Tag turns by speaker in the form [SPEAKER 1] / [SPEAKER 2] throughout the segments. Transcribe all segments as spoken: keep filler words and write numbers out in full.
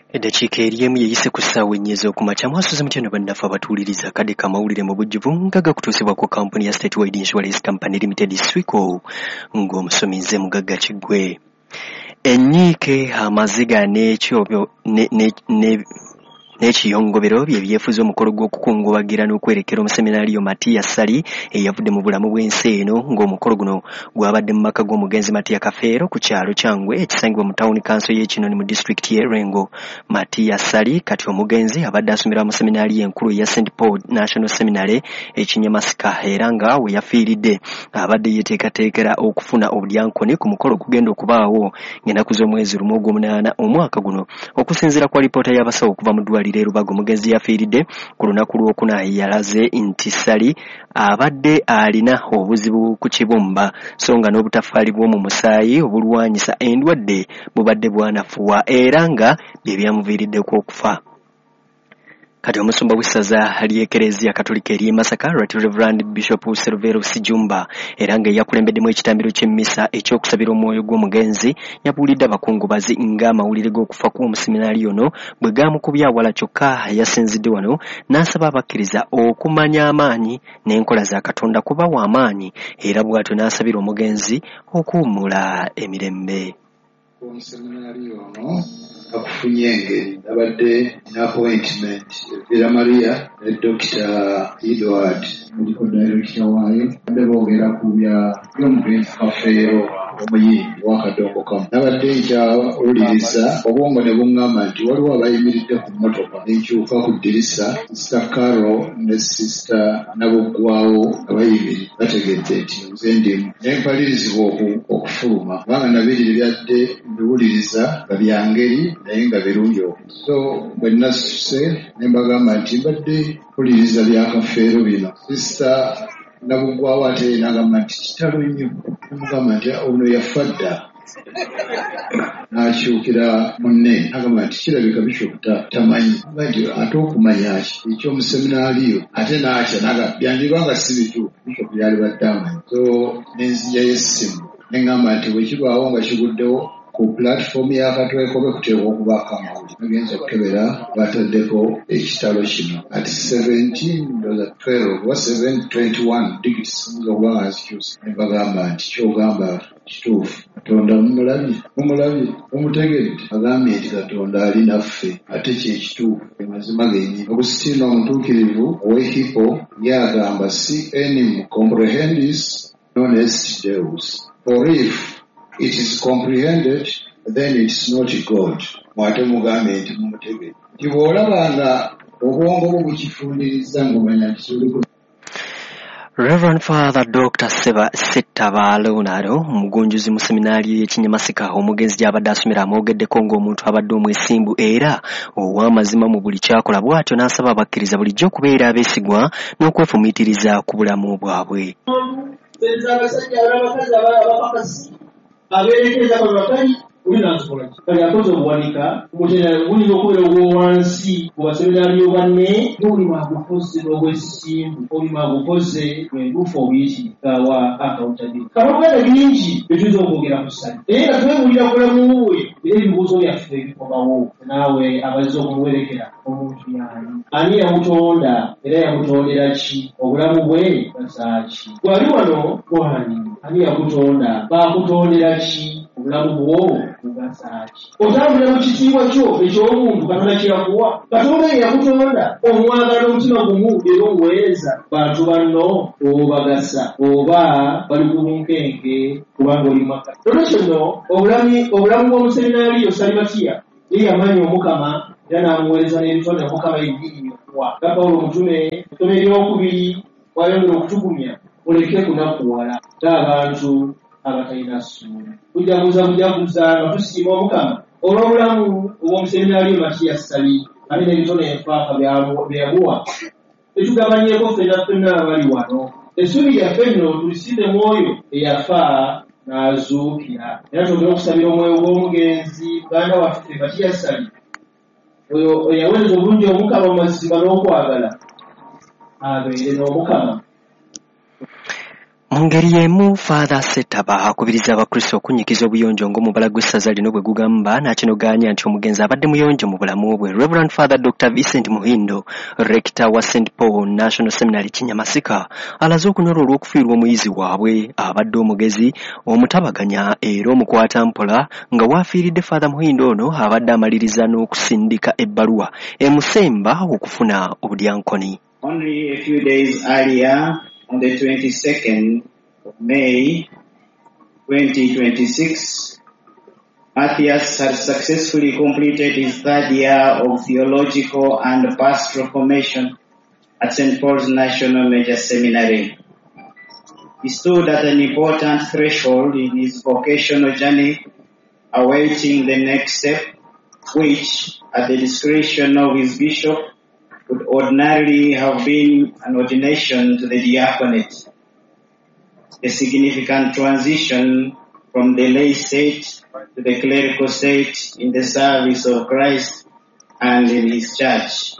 [SPEAKER 1] Eddakiika eri emu yeyise ku ssaawa ennya ez'okumakya mwasuze mutya ne bannaffe abatuwuliriza akadde kamawulire mu bujjuvu nga gakutuusibwa ku kampuni ya State Wide Insurance Company Limited Swico ng'omusomize Mugagga Kiggwe. Ennyiike, amaziga n'ekyobyo ne, ne, ne, n'ekiyongobero bye byefuza omukolo gw'okukungubagira n'okwerekera omuseminaaliyo Matiya Ssali eyavudde mu bulamu bw'ensi eno ng'omukolo guno gwabadde mu maka g'omugenzi Matiya Kafeero ku kyalo Kyangwe ekisangibwa mu tawuni kanso y'Ekinoni mu disitulikiti y'e Rengo. Matiya Ssali kati omugenzi abadde asomera mu seminaaliyo enkulu ya Saint Paul National Seminary ekinyamasika era nga we yafiiridde abadde yeteekateekera okufuna obudyankoni ku mukolo gugenda okubaawo ng'ennaku z'omwezi lumu ogw'omunaana omwaka guno okusinziira ku alipoota y'abasawo okuva mu ddwaliro e Rubago. Omugenzi yafiiridde ku lunaku lw'okuna yalaze nti Ssali abadde alina obuzibu ku kibumba so nga n'obutafaali bw'omu musaayi obulwanyisa endwadde bubadde bwanafuwa era nga bye byamuviiriddeko okufa. Kati omusumba w'essaza ly'Ekereziya Katolika ery'e Masaka, Right Reverend Bishop Silvero Sijumba era nga yakulembeddemu ekitambiro ky'emmisa ekyokusabira omwoyo gw'omugenzi yabuulidde abakungubazi ng'amawulire g'okufa kw'omuseminaaliyo ono bwe gaamukubya awala kyokka yasinzidde wano n'asaba abakkiriza okumanya amaanyi n'enkola za Katonda kuba wa amaanyi era bw'atyo n'asabira omugenzi okuwummula emirembe.
[SPEAKER 2] Omuseminaaliyo ono akufunye engeri abadde n'appointment Vera Maria ne Doctor Edward medical director waayo abadde boogera ku by'omugenzi Kafeero omuyimbi w'akadongo kamu. Nabadde nkyawuliriza obwongo ne buŋŋamba nti waliwo abayimiridde ku mmotoka n'enkyuka ku ddirisa Sister Carol ne Sister Nabuggwawo nga bayimiridde bategedde nti nze ndimu ne mpalirizibwa okufuluma kubanga nabiriri byadde mbiwuliriza nga bya ngeri naye nga birungi okusa. So bwe nasuse ne mbagamba nti mbadde mpuliriza bya Kafeero bino. Sister Nabuggwawo ate n'agamba nti kitalo nnyo. Namugamba nti ono yafa dda. N'akyukira munne n'agamba nti kirabika Bishop tamanyi. Nti ate okumanya ki ekyomuseminaaliyo ate n'atya n'agamba byandibanga si bituufu Bishop yali badde amanyi. So n'enzijayo essimu ne ŋŋamba nti bwe kirwawo nga kiguddewo ku platform ya Katwekobe kuteekwa okubaako amawulire. Nagenza okukebera bataddeko ekitalo kino ati seventeen twelve wa seven twenty-one digits singa okuba nga zikyusa. Ne bagamba nti ky'ogamba kituufu. Katonda mumulabye mumulabye mumutegedde. Agambye nti Katonda ali naffe ate kye kituufu mazima genyi. Agusitino omutuukirivu ow'Ehippo y'agamba si enim comprehendis non est Deus. For if it is comprehended, then it is not God. Mwate mugambe nti mumutegedde. Nti bw'olabanga obwongo bwo bukifundiriza ng'omanya nti kiri.
[SPEAKER 1] Reverend Father Doctor Seba Setabaalo ono omugunjuzi mu seminaali y'Ekinyamasika omugenzi gy'abadde asomera amwogeddeko ng'omuntu abadde omwesimbu era ow'amazima mu buli kyakola bw'atyo n'asaba abakkiriza bulijjo okubeera abeesigwa n'okwefumiitiriza ku bulamu bwabwe.
[SPEAKER 3] Abeerekeza ku bakali ulina nsobola kali akoze obuwanika mutera bulina okubeera obw'owansi ku baseminaaliyo banne n'olima agukoze n'obwesimbu olima agukoze enduufu obuyitiriza wa accountability. Kabaganda bingi byetuyinza okwogera ku ssali naye nga twewulira bulamu bwe era ebibuuzo byaffe bikomawo naawe abazze okumuwerekera omuntu yaani ani yamutonda era yamutondera ki obulamu bwe basaaki gwali wano gwani ani yakutonda baakutondera ki obulamu bwo bugasaaki. Otambulira mu kitiibwa kyo eky'obuntu Katonda kye yakuwa. Katonda ye yakutonda omwagala omutima gumu era omuweereza bantu banno obagasa oba bali ku bunkenke kubanga oli maka. Lolwekyo nno obulamu bw'omuseminaaliyo Ssali Matiya ye yamanya Omukama era n'amuweereza n'ebitonde Omukama yennyini okuwa. Nga Pawulo omutume ettono eryokubiri bw'ayongera okutugumya muleke kunakuwala ng'abantu abatalina ssuula. Bujaguza bujaguza nga tusiima Omukama olw'obulamu obw'omuseminaaliyo Matiya Ssali ate n'ebitono enfaafa bye yamuwa. Tetugabanyeeko ffenna ffenna abali wano. Essuubi lyaffe nno tulisimbe mu oyo eyafa n'azuukira. Era twongera okusabira omwoyo gw'omugenzi muganda waffe Matiya Ssali oyo eyaweereza obulungi Omukama mu mazima n'okwagala abeere n'Omukama.
[SPEAKER 1] Mu ngeri y'emu Father Ssetaba akubiriza abakristo okunyikiza obuyonjo ng'omubala gw'essaza lino bwe gugamba n'akinoganya nti omugenzi abadde muyonjo mu bulamu bwe. Reverend Father Doctor Vincent Muhindo, Rector wa Saint Paul National Seminary Kinyamasika, alaze okunyola olw'okufiirwa omuyizi waabwe abadde omugezi omutabaganya era omukwata mpola nga waafiiridde Father Muhindo ono abadde amaliriza n'okusindika ebbaluwa emusemba okufuna obudyankoni.
[SPEAKER 4] Only a few days earlier, on the twenty-second of May twenty twenty-six, Matthias had successfully completed his third year of theological and pastoral formation at Saint Paul's National Major Seminary. He stood at an important threshold in his vocational journey, awaiting the next step, which, at the discretion of his bishop, would ordinarily have been an ordination to the diaconate, a significant transition from the lay state to the clerical state in the service of Christ and in his church.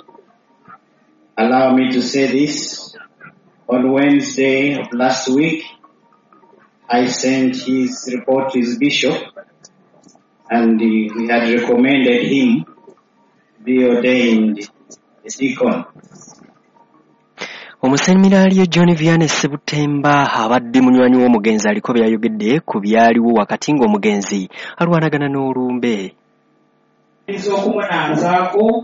[SPEAKER 4] Allow me to say this. On Wednesday of last week, I sent his report to his bishop, and he had recommended him be ordained a deacon.
[SPEAKER 1] Omuseminariyo John Vianney Sebutemba abadde munywanyi w'omugenzi aliko byayogedde ku byaliwo wakati ng'omugenzi alwanagana n'olumbe.
[SPEAKER 5] Okumunaanzaako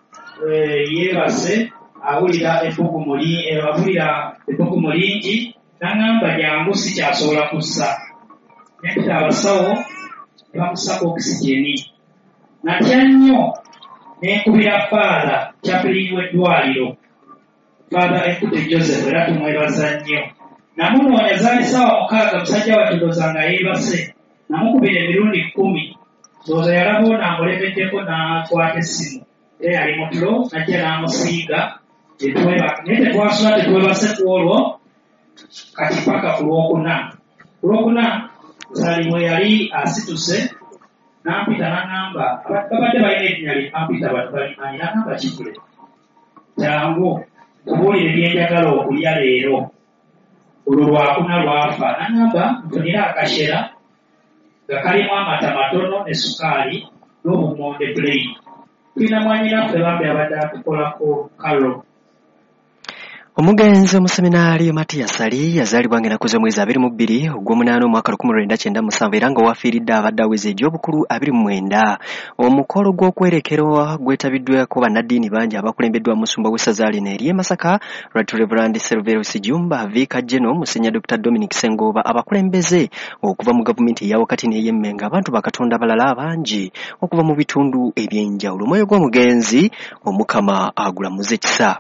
[SPEAKER 5] yeebase awulira ebbugumu awulira ebbugumu lingi n'angamba jangu sikyasobola kussa. Nekita abasawo bamusako okisigeni. Natya nnyo n'ekubira Father Chaplain w'eddwaliro, Father Ekute Joseph, era tumwebaza nnyo. Namunoonya zaali ssaawa mukaaga musajja watugozanga nga yeebase, namukubira emirundi kkumi. Ndowooza yalaba ono amulemeddeko n'akwata essimu. Era yali mu tulo, najja n'amusiiga, naye tetwasula tetwebase ku olwo, kati paka ku lwokuna. Ku lwokuna zaali bwe yali asituse, n'ampita n'aŋŋamba, babadde balina erinnya lye ampita balimanyi, n'aŋŋamba Kivule, jangu kubuulire byenjagala okulya leero. Olwo lwakuna lwafa, n'aŋŋamba nfunira akashera nga kalimu amata matono ne sukaali n'obummonde plain. Tulina mwanyinaffe bambi abadde atukolako kalo.
[SPEAKER 1] Omugenzi omuseminariyo Matthias Ali yazaalibwa ng'ennaku mwezi abiri mu bbiri ogw'omunaana omwaka lukumi lwenda kyenda musanvu era nga waafiiridde abadde aweza egy'obukulu abiri mu mwenda. Omukolo gw'okwerekerwa gwetabiddwako bannaddiini bangi abakulembeddwa musumba w'essaza lino ery'e Masaka, Right Reverend Silverus Jumba, Vicar General Museenya Doctor Dominic Sengooba, abakulembeze okuva mu gavumenti eya wakati n'ey'emmenga, abantu bakatonda abalala abangi okuva mu bitundu eby'enjawulo. Omwoyo gw'omugenzi Omukama agulamuze kisa.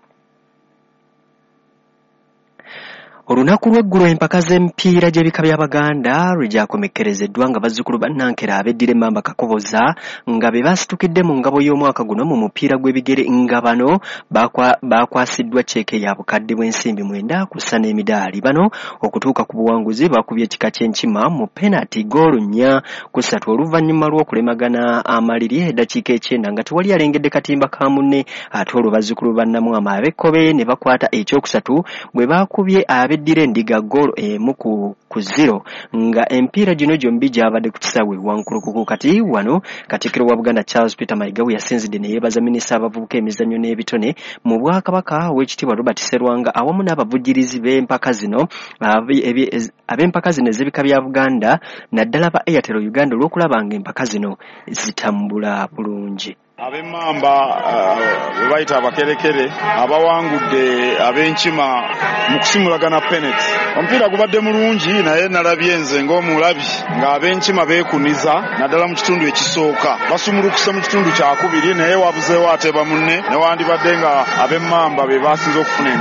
[SPEAKER 1] Olunaku lw'eggulo empaka z'emipiira gy'ebika by'Abaganda lwegyakomekkerezeddwa nga bazzukulu bannankera abeddira Emmamba Kakoboza nga be baasitukidde mu ngabo y'omwaka guno mu mupiira gw'ebigere nga bano baakwasiddwa ceeke ya bukadde bw'ensimbi mwenda kussa n'emidaali. Bano okutuuka ku buwanguzi baakubye ekika ky'enkima mu penalty goolo nnya ku ssatu oluvannyuma lw'okulemagana amaliri eddakiika ekyenda nga tewali alengedde katimba ka munne, ate olwo bazzukulu bannamwama ab'ekkobe ne bakwata ekyokusatu bwe baakubye abe eddira endiga goolo emu ku zero nga empiira gino gyombi gyabadde ku kisaawe wankulukuku. Kati wano Katikkiro wa Buganda Charles Peter Mayiga we yasinzidde ne yeebaza minisita abavubuka emizannyo n'ebitone mu Bwakabaka w'ekitiibwa Robert Sserwanga awamu n'abavujjirizi b'empaka zino ab'empaka zino ez'ebika bya Buganda naddala ba Airtel Uganda olw'okulaba nga empaka zino zitambula bulungi.
[SPEAKER 6] Ab'Emmamba bwe bayita abakerekere abawangudde ab'enkima mu kusimulagana penalty. Omupiira gubadde mulungi naye nalabye nze ng'omulabi nga ab'enkima beekuniza naddala mu kitundu ekisooka, basumulukuse mu kitundu kyakubiri naye wabuzeewo ateeba munne newandibadde nga ab'Emmamba be baasinze okufuna